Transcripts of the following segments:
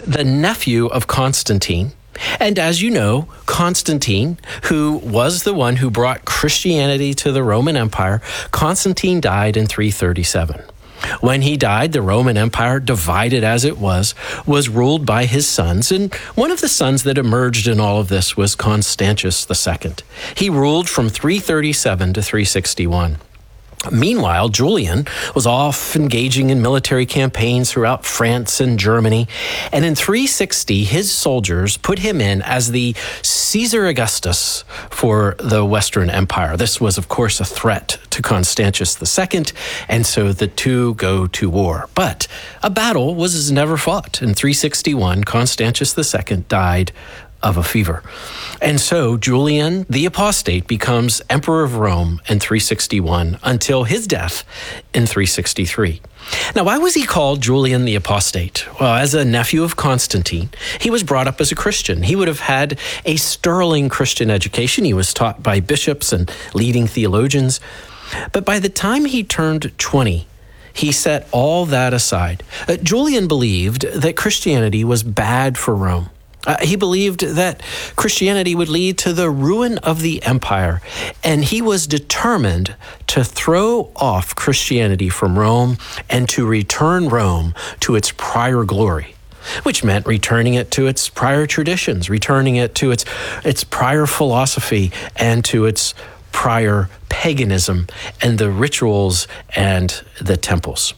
the nephew of Constantine. And as you know, Constantine, who was the one who brought Christianity to the Roman Empire, Constantine died in 337. When he died, the Roman Empire, divided as it was ruled by his sons. And one of the sons that emerged in all of this was Constantius II. He ruled from 337 to 361. Meanwhile, Julian was off engaging in military campaigns throughout France and Germany. And in 360, his soldiers put him in as the Caesar Augustus for the Western Empire. This was, of course, a threat to Constantius II, and so the two go to war. But a battle was never fought. In 361, Constantius II died of a fever. And so Julian the Apostate becomes Emperor of Rome in 361 until his death in 363. Now, why was he called Julian the Apostate? Well, as a nephew of Constantine, he was brought up as a Christian. He would have had a sterling Christian education. He was taught by bishops and leading theologians. But by the time he turned 20, he set all that aside. Julian believed that Christianity was bad for Rome. He believed that Christianity would lead to the ruin of the empire, and he was determined to throw off Christianity from Rome and to return Rome to its prior glory, which meant returning it to its prior traditions, returning it to its prior philosophy and to its prior paganism and the rituals and the temples.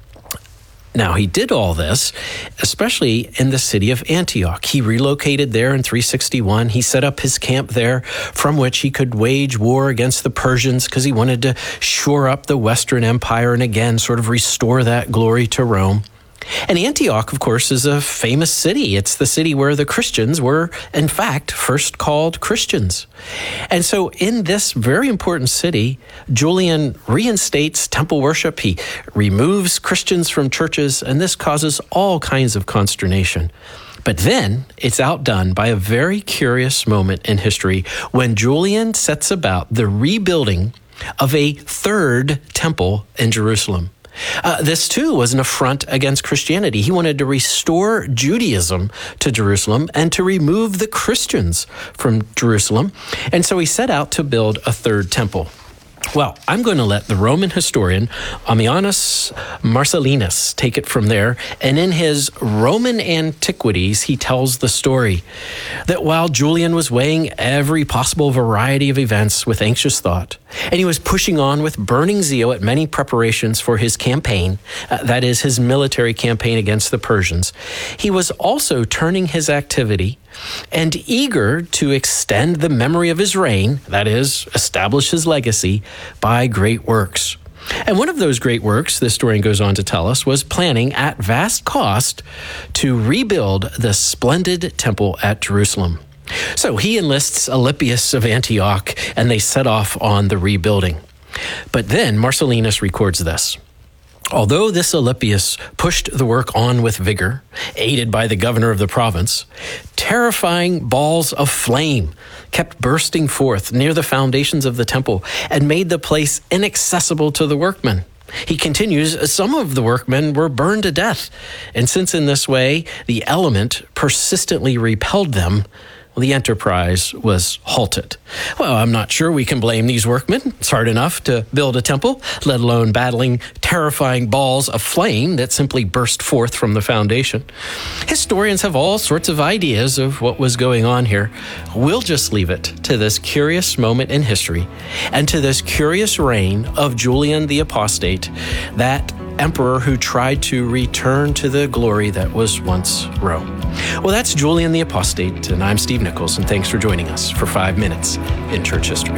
Now, he did all this, especially in the city of Antioch. He relocated there in 361. He set up his camp there from which he could wage war against the Persians because he wanted to shore up the Western Empire and again sort of restore that glory to Rome. And Antioch, of course, is a famous city. It's the city where the Christians were, in fact, first called Christians. And so in this very important city, Julian reinstates temple worship. He removes Christians from churches, and this causes all kinds of consternation. But then it's outdone by a very curious moment in history when Julian sets about the rebuilding of a third temple in Jerusalem. This, too, was an affront against Christianity. He wanted to restore Judaism to Jerusalem and to remove the Christians from Jerusalem. And so he set out to build a third temple. Well, I'm going to let the Roman historian Ammianus Marcellinus take it from there. And in his Roman Antiquities, he tells the story that while Julian was weighing every possible variety of events with anxious thought, and he was pushing on with burning zeal at many preparations for his campaign, that is, his military campaign against the Persians, he was also turning his activity and eager to extend the memory of his reign, that is, establish his legacy, by great works. And one of those great works, the historian goes on to tell us, was planning at vast cost to rebuild the splendid temple at Jerusalem. So he enlists Alypius of Antioch, and they set off on the rebuilding. But then Marcellinus records this. Although this Alypius pushed the work on with vigor, aided by the governor of the province, terrifying balls of flame kept bursting forth near the foundations of the temple and made the place inaccessible to the workmen. He continues, some of the workmen were burned to death, and since in this way the element persistently repelled them, the enterprise was halted. Well, I'm not sure we can blame these workmen. It's hard enough to build a temple, let alone battling terrifying balls of flame that simply burst forth from the foundation. Historians have all sorts of ideas of what was going on here. We'll just leave it to this curious moment in history and to this curious reign of Julian the Apostate, that emperor who tried to return to the glory that was once Rome. Well, that's Julian the Apostate, and I'm Steve Nichols, and thanks for joining us for 5 Minutes in Church History.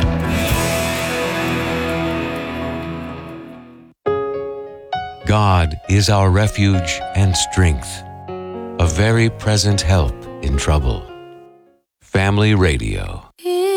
God is our refuge and strength, a very present help in trouble. Family Radio.